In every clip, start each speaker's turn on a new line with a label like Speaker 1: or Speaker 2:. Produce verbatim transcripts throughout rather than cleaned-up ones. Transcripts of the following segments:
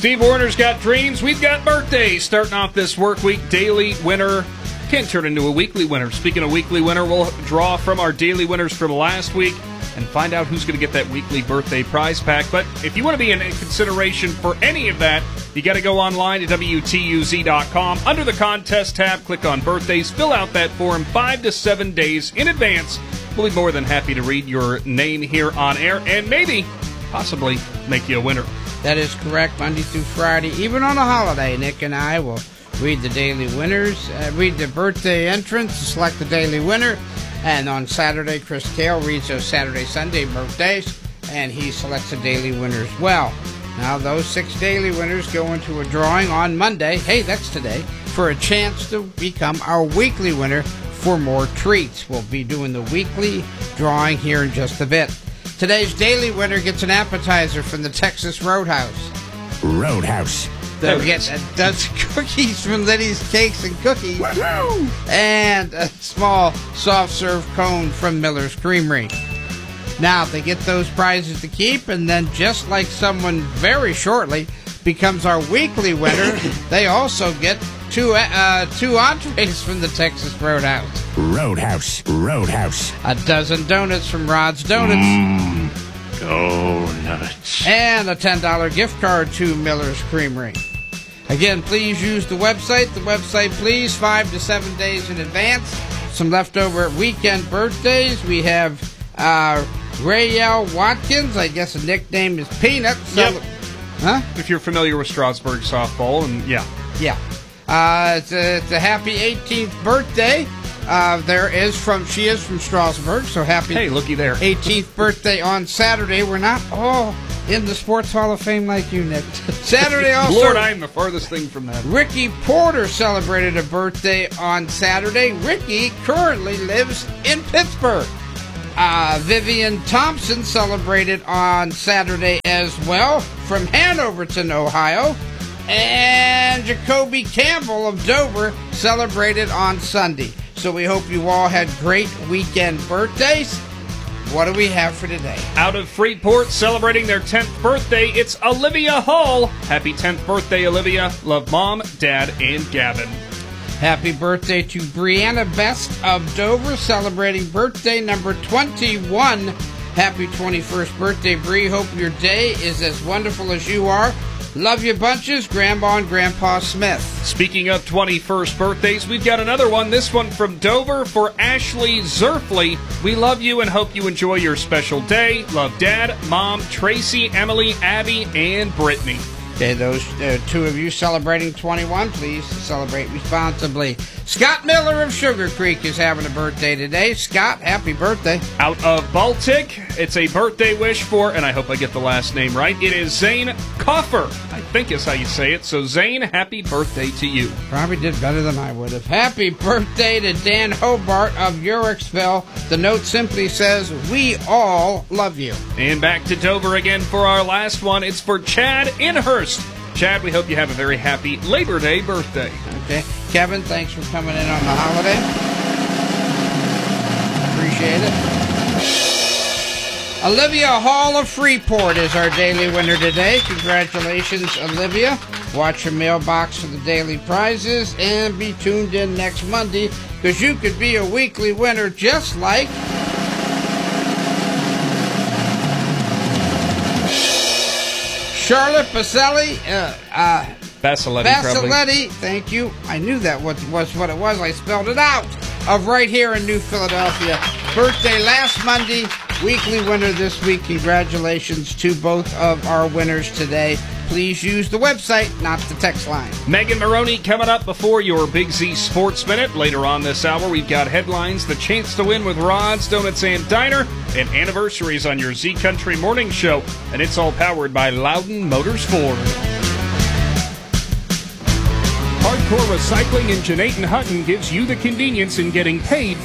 Speaker 1: Steve Warner's got dreams. We've got birthdays. Starting off this work week, daily winner can turn into a weekly winner. Speaking of weekly winner, we'll draw from our daily winners from last week and find out who's going to get that weekly birthday prize pack. But if you want to be in consideration for any of that, you got to go online to W T U Z dot com. Under the contest tab, click on birthdays, fill out that form five to seven days in advance. We'll be more than happy to read your name here on air and maybe, possibly, make you a winner.
Speaker 2: That is correct, Monday through Friday. Even on a holiday, Nick and I will read the daily winners, uh, read the birthday entrants, select the daily winner. And on Saturday, Chris Kale reads those Saturday, Sunday birthdays, and he selects a daily winner as well. Now, those six daily winners go into a drawing on Monday, hey, that's today, for a chance to become our weekly winner for more treats. We'll be doing the weekly drawing here in just a bit. Today's daily winner gets an appetizer from the Texas Roadhouse.
Speaker 3: Roadhouse.
Speaker 2: They'll get a dozen cookies from Liddy's Cakes and Cookies.
Speaker 3: Woo-hoo!
Speaker 2: And a small soft serve cone from Miller's Creamery. Now, they get those prizes to keep, and then just like someone very shortly becomes our weekly winner, they also get two uh, two entrees from the Texas Roadhouse.
Speaker 3: Roadhouse. Roadhouse.
Speaker 2: A dozen donuts from Rod's Donuts.
Speaker 3: Mmm. Donuts.
Speaker 2: And a ten dollar gift card to Miller's Creamery. Again, please use the website. The website, please, five to seven days in advance. Some leftover weekend birthdays. We have uh, Rayel Watkins. I guess the nickname is Peanut.
Speaker 1: Yep.
Speaker 2: Huh?
Speaker 1: If you're familiar with Strasburg softball, and yeah.
Speaker 2: Yeah. Uh, it's, a, it's a happy eighteenth birthday. Uh, there is from, she is from Strasburg, so happy
Speaker 1: Hey, looky there.
Speaker 2: eighteenth birthday on Saturday. We're not all in the Sports Hall of Fame like you, Nick. Saturday also.
Speaker 1: Lord, I am the farthest thing from that.
Speaker 2: Ricky Porter celebrated a birthday on Saturday. Ricky currently lives in Pittsburgh. Uh, Vivian Thompson celebrated on Saturday as well from Hanoverton, Ohio. And Jacoby Campbell of Dover celebrated on Sunday. So we hope you all had great weekend birthdays. What do we have for today?
Speaker 1: Out of Freeport, celebrating their tenth birthday, it's Olivia Hall. Happy tenth birthday, Olivia. Love Mom, Dad, and Gavin.
Speaker 2: Happy birthday to Brianna Best of Dover, celebrating birthday number twenty-one. Happy twenty-first birthday, Bree. Hope your day is as wonderful as you are. Love you bunches, Grandma and Grandpa Smith.
Speaker 1: Speaking of twenty-first birthdays, we've got another one. This one from Dover for Ashley Zerfley. We love you and hope you enjoy your special day. Love Dad, Mom, Tracy, Emily, Abby, and Brittany.
Speaker 2: Okay, those uh, two of you celebrating twenty-one, please celebrate responsibly. Scott Miller of Sugar Creek is having a birthday today. Scott, happy birthday.
Speaker 1: Out of Baltic, it's a birthday wish for, and I hope I get the last name right, it is Zane Coffer, I think is how you say it. So Zane, happy birthday to you.
Speaker 2: Probably did better than I would have. Happy birthday to Dan Hobart of Uricksville. The note simply says, we all love you.
Speaker 1: And back to Dover again for our last one. It's for Chad Inhurst. Chad, we hope you have a very happy Labor Day birthday.
Speaker 2: Okay. Kevin, thanks for coming in on the holiday. Appreciate it. Olivia Hall of Freeport is our daily winner today. Congratulations, Olivia. Watch your mailbox for the daily prizes and be tuned in next Monday because you could be a weekly winner just like Charlotte Baselli, uh, uh,
Speaker 1: Basiletti,
Speaker 2: Basiletti, thank you. I knew that was, was what it was. I spelled it out. Of right here in New Philadelphia. Birthday last Monday, weekly winner this week. Congratulations to both of our winners today. Please use the website, not the text line.
Speaker 1: Megan Maroney coming up before your Big Z Sports Minute. Later on this hour, we've got headlines, the chance to win with Rod's Donuts and Diner, and anniversaries on your Z Country Morning Show. And it's all powered by Loudon Motors Ford. Hardcore Recycling in Jeanette and Hutton gives you the convenience in getting paid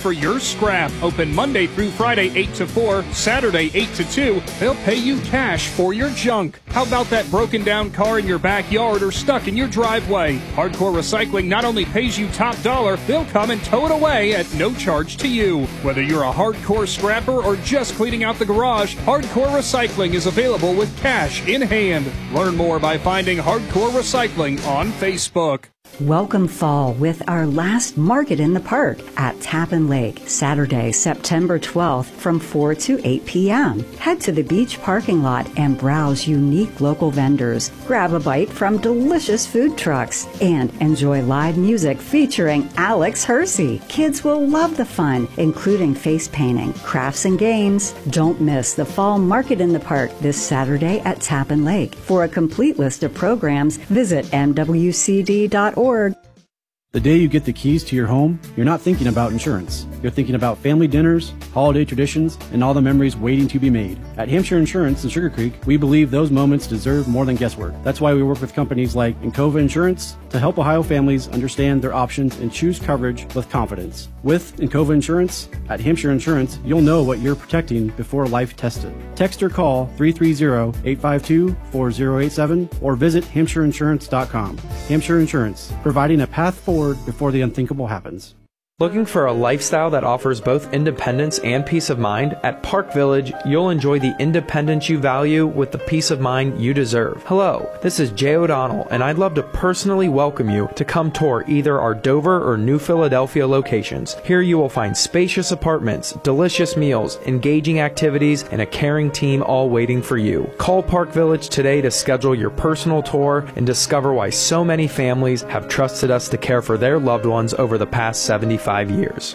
Speaker 1: for your scrap. Open Monday through Friday, eight to four, Saturday, eight to two. They'll pay you cash for your junk. How about that broken down car in your backyard or stuck in your driveway? Hardcore Recycling not only pays you top dollar, they'll come and tow it away at no charge to you. Whether you're a hardcore scrapper or just cleaning out the garage, Hardcore Recycling is available with cash in hand. Learn more by finding Hardcore Recycling on Facebook.
Speaker 4: Welcome fall with our last Market in the Park at Tappan Lake, Saturday, September twelfth from four to eight p.m. Head to the beach parking lot and browse unique local vendors. Grab a bite from delicious food trucks and enjoy live music featuring Alex Hersey. Kids will love the fun, including face painting, crafts, and games. Don't miss the fall Market in the Park this Saturday at Tappan Lake. For a complete list of programs, visit m w c d dot org.
Speaker 5: The day you get the keys to your home, you're not thinking about insurance. You're thinking about family dinners, holiday traditions, and all the memories waiting to be made. At Hampshire Insurance in Sugar Creek, we believe those moments deserve more than guesswork. That's why we work with companies like Encova Insurance to help Ohio families understand their options and choose coverage with confidence. With Encova Insurance, at Hampshire Insurance, you'll know what you're protecting before life tests it. Text or call three three zero, eight five two, four zero eight seven or visit hampshire insurance dot com. Hampshire Insurance, providing a path forward before the unthinkable happens.
Speaker 6: Looking for a lifestyle that offers both independence and peace of mind? At Park Village, you'll enjoy the independence you value with the peace of mind you deserve. Hello, this is Jay O'Donnell, and I'd love to personally welcome you to come tour either our Dover or New Philadelphia locations. Here you will find spacious apartments, delicious meals, engaging activities, and a caring team all waiting for you. Call Park Village today to schedule your personal tour and discover why so many families have trusted us to care for their loved ones over the past seventy-five years.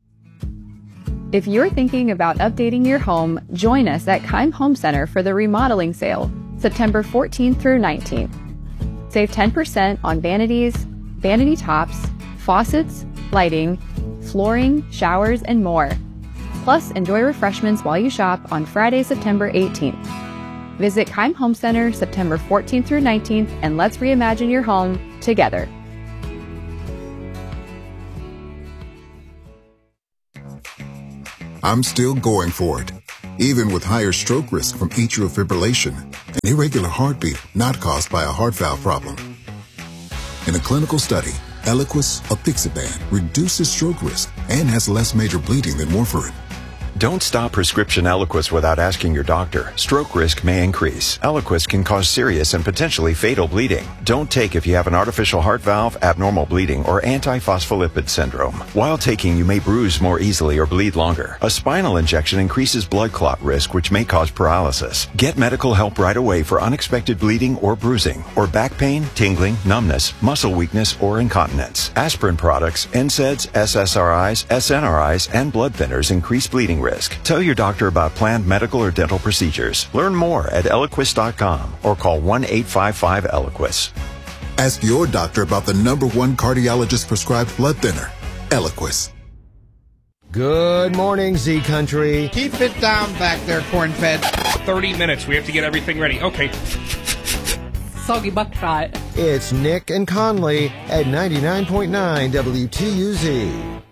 Speaker 7: If you're thinking about updating your home, join us at Keim Home Center for the remodeling sale, September fourteenth through nineteenth. Save ten percent on vanities, vanity tops, faucets, lighting, flooring, showers, and more. Plus, enjoy refreshments while you shop on Friday, September eighteenth. Visit Keim Home Center September fourteenth through nineteenth and let's reimagine your home together.
Speaker 8: I'm still going for it, even with higher stroke risk from atrial fibrillation, an irregular heartbeat not caused by a heart valve problem. In a clinical study, Eliquis apixaban reduces stroke risk and has less major bleeding than warfarin.
Speaker 9: Don't stop prescription Eliquis without asking your doctor. Stroke risk may increase. Eliquis can cause serious and potentially fatal bleeding. Don't take if you have an artificial heart valve, abnormal bleeding, or antiphospholipid syndrome. While taking, you may bruise more easily or bleed longer. A spinal injection increases blood clot risk, which may cause paralysis. Get medical help right away for unexpected bleeding or bruising, or back pain, tingling, numbness, muscle weakness, or incontinence. Aspirin products, N SAIDs, S S R Is, S N R Is, and blood thinners increase bleeding risk. Tell your doctor about planned medical or dental procedures. Learn more at Eliquis dot com or call one eight five five Eliquis.
Speaker 8: Ask your doctor about the number one cardiologist prescribed blood thinner, Eliquis.
Speaker 10: Good morning, Z Country.
Speaker 2: Keep it down back there, corn-fed.
Speaker 1: thirty minutes. We have to get everything ready. Okay.
Speaker 11: Soggy buckshot.
Speaker 10: It's Nick and Conley at ninety-nine point nine W T U Z.